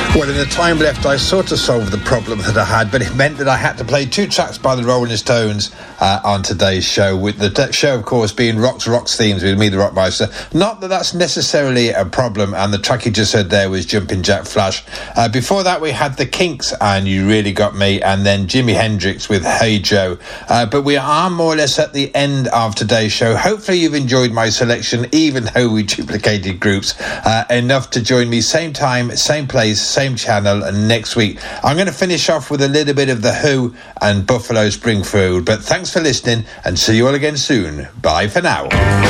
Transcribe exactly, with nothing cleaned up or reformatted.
Well, in the time left, I sort of solved the problem that I had, but it meant that I had to play two tracks by the Rolling Stones uh, on today's show, with the t- show, of course, being Rocks Rocks Themes with me, the Rockmeister. Not that that's necessarily a problem, and the track you just heard there was Jumpin' Jack Flash. Uh, before that, we had the Kinks and You Really Got Me, and then Jimi Hendrix with Hey Joe. Uh, but we are more or less at the end of today's show. Hopefully you've enjoyed my selection, even though we duplicated groups, uh, enough to join me same time, same place, same channel, and next week I'm going to finish off with a little bit of The Who and Buffalo Springfield. But thanks for listening, and see you all again soon. Bye for now.